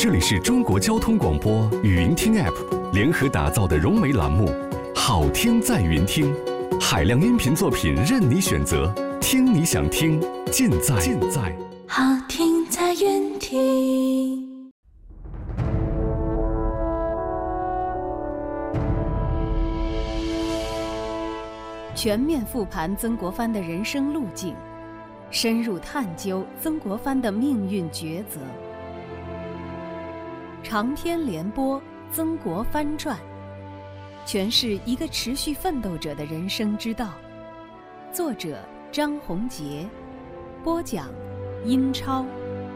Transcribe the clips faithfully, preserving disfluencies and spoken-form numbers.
这里是中国交通广播语音听 App 联合打造的融媒栏目，好听在云听，海量音频作品任你选择，听你想听，尽在尽在好听在云听。 全面复盘曾国藩的人生路径，深入探究曾国藩的命运抉择。长篇连播《曾国藩传》，诠释一个持续奋斗者的人生之道。作者张宏杰，播讲英超。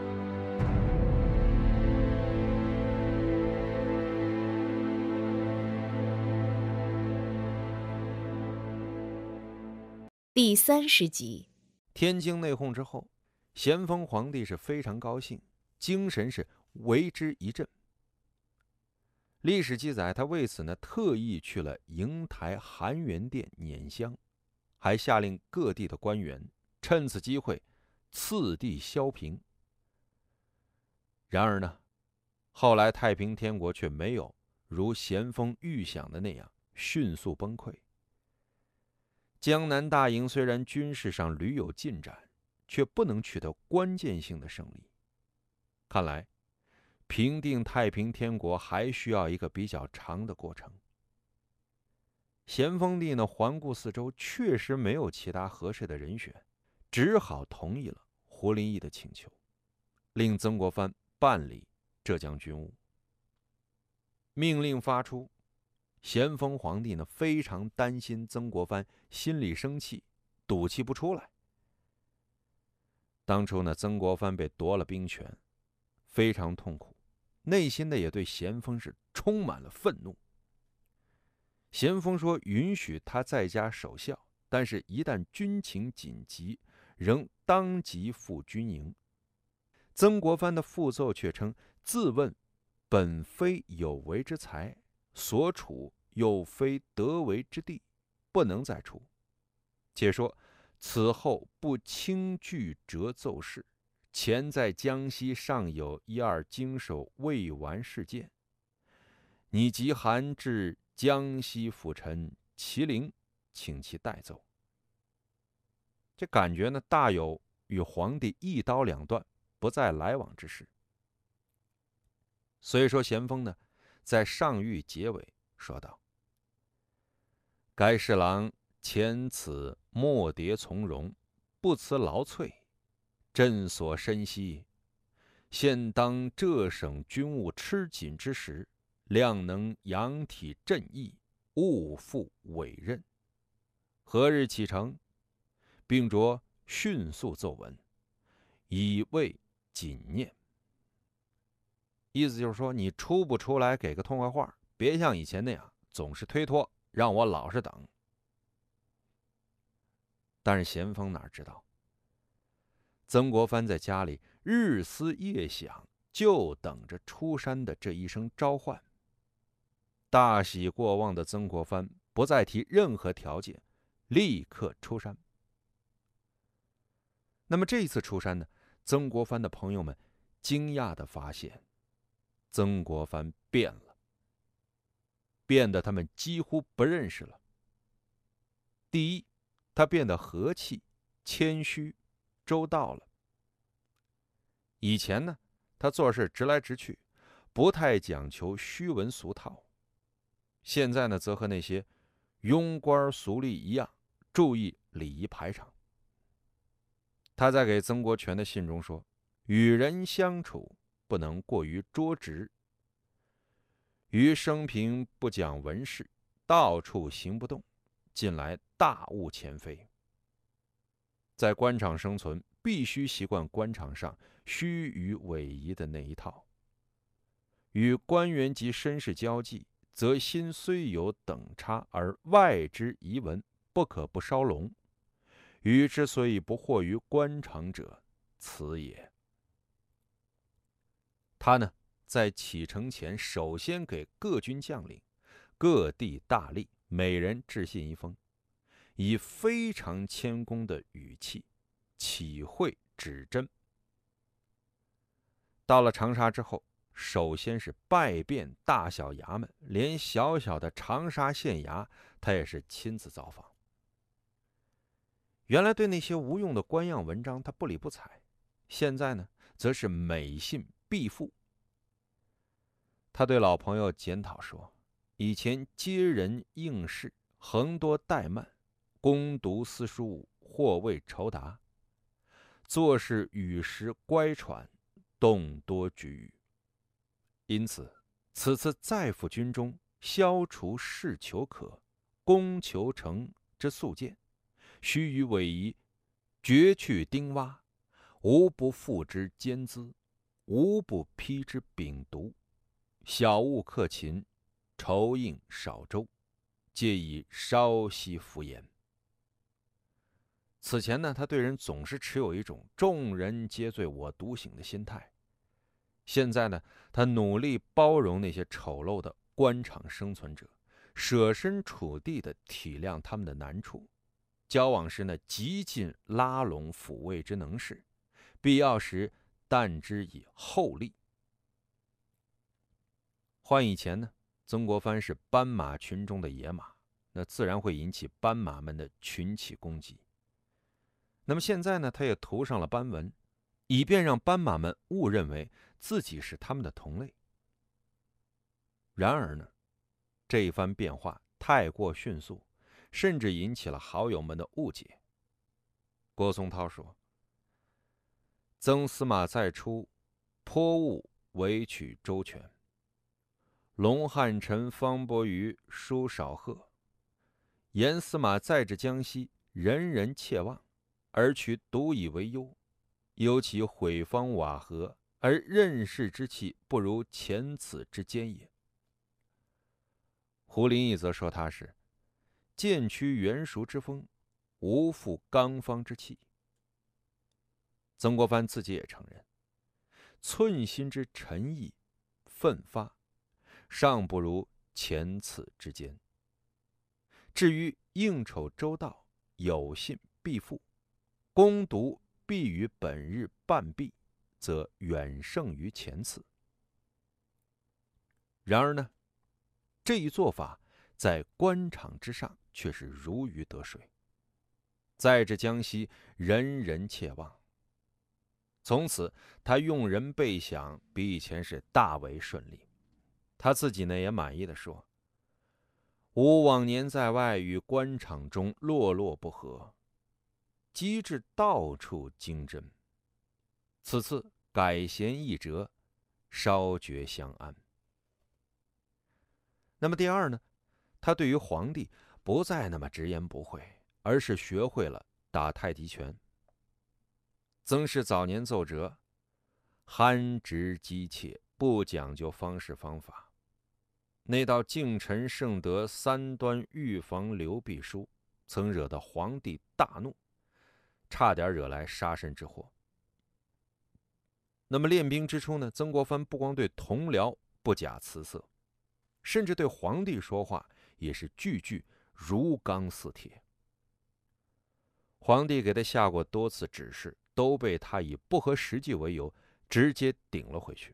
第三十集。 天津内讧之后，咸丰皇帝是非常高兴，精神是为之一振。历史记载，他为此呢特意去了瀛台含元殿拈香，还下令各地的官员趁此机会次第削平。然而呢，后来太平天国却没有如咸丰预想的那样迅速崩溃。江南大营虽然军事上屡有进展，却不能取得关键性的胜利。看来平定太平天国还需要一个比较长的过程。咸丰帝呢环顾四周，确实没有其他合适的人选，只好同意了胡林翼的请求，令曾国藩办理浙江军务。命令发出，咸丰皇帝呢非常担心曾国藩心里生气，赌气不出来。当初呢，曾国藩被夺了兵权，非常痛苦，内心呢也对咸丰是充满了愤怒。咸丰说允许他在家守孝，但是一旦军情紧急，仍当即赴军营。曾国藩的复奏却称，自问本非有为之才，所处又非得为之地，不能再出。且说此后不轻据折奏事，前在江西尚有一二经手未完事件，你即函至江西府臣麒麟，请其代奏。这感觉呢，大有与皇帝一刀两断，不再来往之势。所以说咸丰呢，在上谕结尾说道：该侍郎前此耄耋从容，不辞劳瘁，朕所深悉。现当浙省军务吃紧之时，谅能扬体振义，勿负委任。何日启程？并着迅速奏文，以慰谨念。意思就是说，你出不出来给个痛快话，别像以前那样总是推脱，让我老是等。但是咸丰哪知道，曾国藩在家里日思夜想，就等着出山的这一声召唤。大喜过望的曾国藩不再提任何条件，立刻出山。那么这一次出山呢，曾国藩的朋友们惊讶地发现，曾国藩变了，变得他们几乎不认识了。第一，他变得和气、谦虚、周到了。以前呢，他做事直来直去，不太讲求虚文俗套。现在呢，则和那些庸官俗吏一样，注意礼仪排场。他在给曾国荃的信中说，与人相处不能过于拙直，于生平不讲文事，到处行不动，近来大误前非。在官场生存，必须习惯官场上虚与委仪的那一套。与官员及绅士交际，则心虽有等差，而外之仪文不可不稍隆。余之所以不惑于官场者，此也。他呢，在启程前，首先给各军将领、各地大吏每人致信一封，以非常谦恭的语气启会指针。到了长沙之后， 首先是拜遍大小衙门，连小小的长沙县衙，他也是亲自造访。原来对那些无用的官样文章，他不理不睬，现在呢，则是每信必复。他对老朋友检讨说，以前接人应事，横多怠慢，攻读私书，或未酬答，做事语时乖喘，动多局语。因此此次再赴军中，消除事求可，攻求成之速见，须于委夷，绝去丁洼，无不付之奸资，无不批之秉毒，小物克勤，酬应少周，皆以稍息敷衍。此前呢，他对人总是持有一种众人皆醉我独醒的心态。现在呢，他努力包容那些丑陋的官场生存者，设身处地地体谅他们的难处，交往时呢，极尽拉拢抚慰之能事，必要时但之以厚利。换以前呢，曾国藩是斑马群中的野马，那自然会引起斑马们的群起攻击。那么现在呢，他也涂上了斑纹，以便让斑马们误认为自己是他们的同类。然而呢，这一番变化太过迅速，甚至引起了好友们的误解。郭松涛说，曾司马再出，颇务委曲周全，龙汉臣方伯瑜书少贺，严司马再至江西，人人切望，而取独以为优，忧其毁方瓦合，而任事之气不如前此之坚也。胡林翼则说他是渐趋圆熟之风，无复刚方之气。曾国藩自己也承认，寸心之沉毅奋发，尚不如前此之坚。至于应酬周到，有信必复，攻读必于本日半毕，则远胜于前次。然而呢，这一做法在官场之上却是如鱼得水，再至江西，人人切望。从此他用人备饷比以前是大为顺利。他自己呢也满意的说，吾往年在外与官场中落落不合，机智到处精针，此次改弦易辙，稍觉相安。那么第二呢，他对于皇帝不再那么直言不讳，而是学会了打太极拳。曾氏早年奏折，憨直机切，不讲究方式方法。那道敬臣圣德三端预防流弊书，曾惹得皇帝大怒，差点惹来杀身之祸。那么练兵之初呢，曾国藩不光对同僚不假辞色，甚至对皇帝说话也是句句如钢似铁。皇帝给他下过多次指示，都被他以不合实际为由直接顶了回去。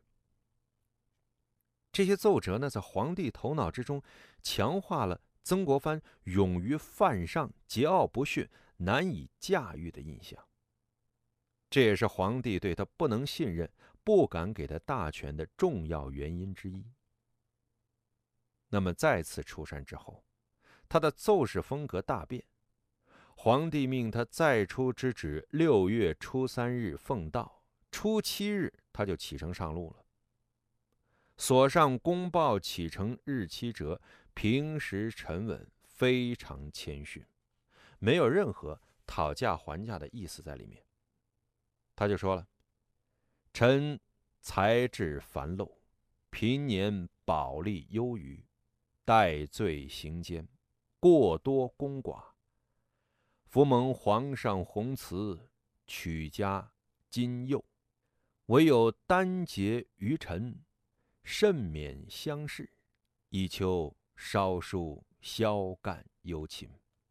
这些奏折呢，在皇帝头脑之中强化了曾国藩勇于犯上、桀骜不驯、难以驾驭的印象。这也是皇帝对他不能信任、不敢给他大权的重要原因之一。那么再次出山之后，他的奏事风格大变。皇帝命他再出之旨，六月初三日奉到，初七日他就启程上路了。所上公报启程日期者，平时沉稳，非常谦逊，没有任何讨价还价的意思在里面。他就说了，臣才智繁陋，平年宝力优于，戴罪行奸，过多功寡，伏蒙皇上宏慈，取家金佑，唯有单节于臣，甚免相视，以求稍疏消干忧勤。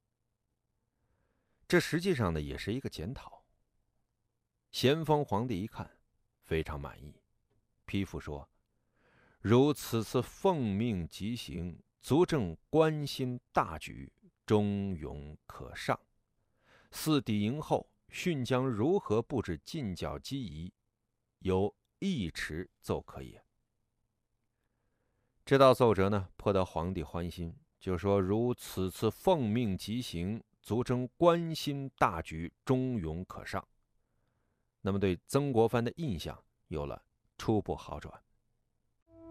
这实际上呢，也是一个检讨。咸丰皇帝一看，非常满意，批复说： 如此次奉命即行，足证关心大局，忠勇可上。四抵营后，训将如何布置进剿机宜，有一迟奏可也。这道奏折呢，颇得皇帝欢心，就说如此次奉命即行，足证关心大局，忠勇可上。那么对曾国藩的印象有了初步好转。